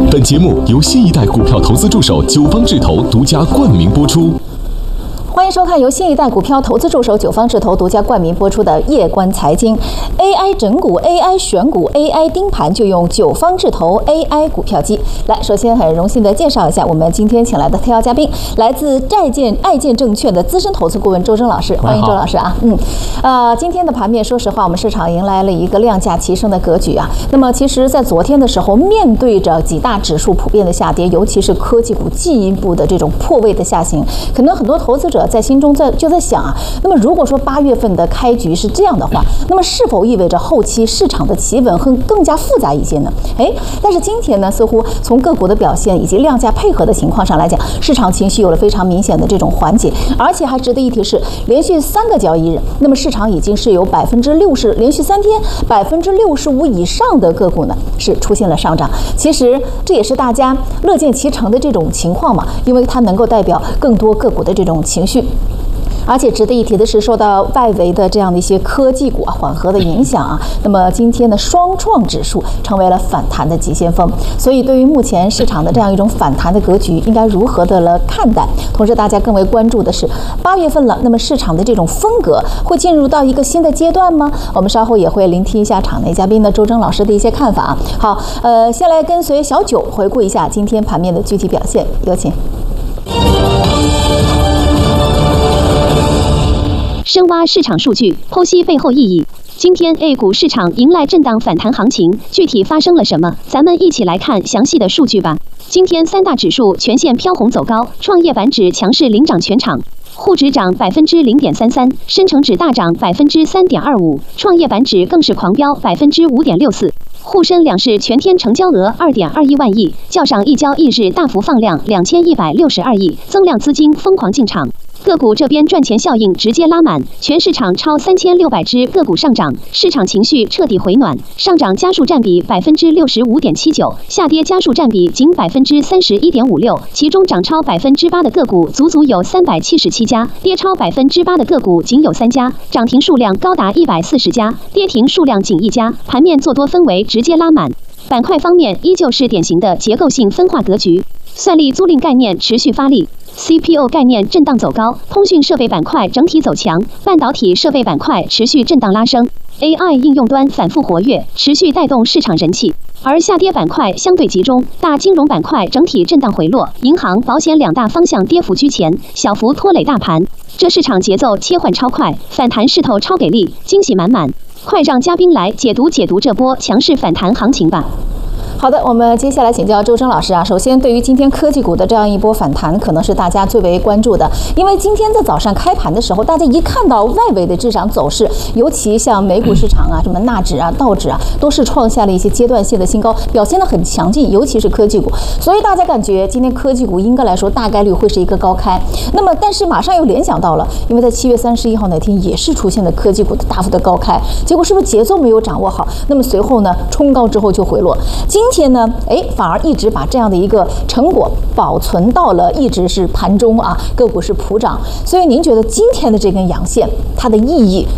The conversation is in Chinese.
本节目由新一代股票投资助手九方智投独家冠名播出。 欢迎收看由新一代股票投资助手九方智投独家冠名播出的《夜观财经》，AI 整股、AI 选股、AI 盯盘，就用九方智投 AI 股票机。来，首先很荣幸的介绍一下我们今天请来的特邀嘉宾，来自爱建证券的资深投资顾问周征老师，欢迎周老师啊。今天的盘面，说实话，我们市场迎来了一个量价齐升的格局啊。那么，其实，在昨天的时候，面对着几大指数普遍的下跌，尤其是科技股进一步的这种破位的下行，可能很多投资者在心中就在想啊，那么如果说8月份的开局是这样的话，那么是否意味着后期市场的企稳会更加复杂一些呢？但是今天呢，似乎从个股的表现以及量价配合的情况上来讲，市场情绪有了非常明显的这种缓解，而且还值得一提是，连续3个交易日，那么市场已经是有60%，连续3天65%以上的个股呢是出现了上涨。其实这也是大家乐见其成的这种情况嘛，因为它能够代表更多个股的这种情绪。而且值得一提的是，受到外围的这样的一些科技股缓和的影响啊，那么今天的双创指数成为了反弹的急先锋。所以，对于目前市场的这样一种反弹的格局，应该如何的来看待？同时，大家更为关注的是8月份了，那么市场的这种风格会进入到一个新的阶段吗？我们稍后也会聆听一下场内嘉宾的周征老师的一些看法。好，先来跟随小九回顾一下今天盘面的具体表现，有请。 深挖市场数据，剖析背后意义。今天 A 股市场迎来震荡反弹行情，具体发生了什么？咱们一起来看详细的数据吧。今天3大指数全线飘红走高，创业板指强势领涨全场，沪指涨0.33%，深成指大涨3.25%，创业板指更是狂飙5.64%。沪深两市全天成交额2.21万亿，较上一交易日大幅放量2162亿，增量资金疯狂进场。个股这边赚钱效应直接拉满，全市场超3600只个股上涨，市场情绪彻底回暖，上涨家数占比65.79%，下跌家数占比仅31.56%，其中涨超8%的个股足足有377家，跌超8%的个股仅有3家，涨停数量高达140家，跌停数量仅1家，盘面做多氛围直接拉满。板块方面依旧是典型的结构性分化格局，算力租赁概念持续发力。CPU 概念震荡走高，通讯设备板块整体走强，半导体设备板块持续震荡拉升 ，AI 应用端反复活跃，持续带动市场人气。而下跌板块相对集中，大金融板块整体震荡回落，银行、保险2大方向跌幅居前，小幅拖累大盘。这市场节奏切换超快，反弹势头超给力，惊喜满满。快让嘉宾来解读这波强势反弹行情吧。 好的，我们接下来请教周征老师啊。首先，对于今天科技股的这样一波反弹，可能是大家最为关注的，因为今天在早上开盘的时候，大家一看到外围的市场走势，尤其像美股市场啊，什么纳指啊、道指啊，都是创下了一些阶段性的新高，表现得很强劲，尤其是科技股。所以大家感觉今天科技股应该来说大概率会是一个高开。那么，但是马上又联想到了，因为在7月31号那天也是出现了科技股的大幅的高开，结果是不是节奏没有掌握好？那么随后呢，冲高之后就回落。今天呢，反而一直把这样的一个成果保存到了一直是盘中啊，个股是普涨。所以您觉得今天的这根阳线它的意义